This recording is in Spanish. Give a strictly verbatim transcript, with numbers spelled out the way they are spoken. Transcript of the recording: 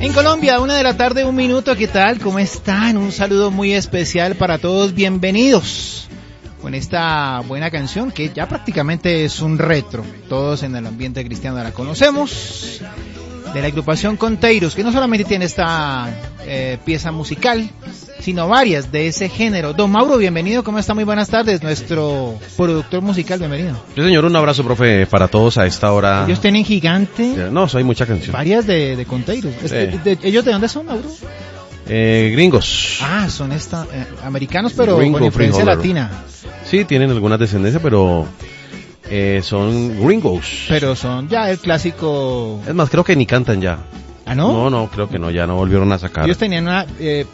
En Colombia, una de la tarde, un minuto, ¿qué tal? ¿Cómo están? Un saludo muy especial para todos, bienvenidos con esta buena canción que ya prácticamente es un retro. Todos en el ambiente cristiano la conocemos, de la agrupación Conteiros, que no solamente tiene esta eh, pieza musical, sino varias de ese género. Don Mauro, bienvenido, ¿cómo está? Muy buenas tardes, nuestro productor musical, bienvenido. Sí, señor, un abrazo, profe, para todos a esta hora. Ellos tienen gigante. No, hay mucha canción. Varias de, de Conteiros. Sí. Este, de, ¿Ellos de dónde son, Mauro? Eh, gringos. Ah, son esta, eh, americanos, pero Gringo, con influencia gringo, latina. Sí, tienen alguna descendencia, pero eh, son gringos. Pero son ya el clásico. Es más, creo que ni cantan ya. ¿Ah, no? No, no, creo que no, ya no volvieron a sacar. Ellos tenían una... Eh,